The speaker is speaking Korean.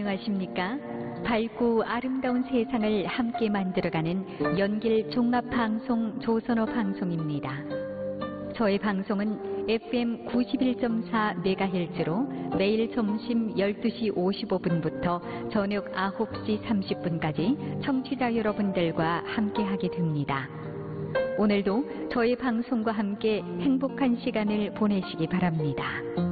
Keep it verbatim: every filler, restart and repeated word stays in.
안녕하십니까? 밝고 아름다운 세상을 함께 만들어가는 연길 종합방송 조선어 방송입니다. 저희 방송은 에프엠 구십일 점 사 메가헤르츠로 매일 점심 열두 시 오십오 분부터 저녁 아홉 시 삼십 분까지 청취자 여러분들과 함께하게 됩니다. 오늘도 저희 방송과 함께 행복한 시간을 보내시기 바랍니다.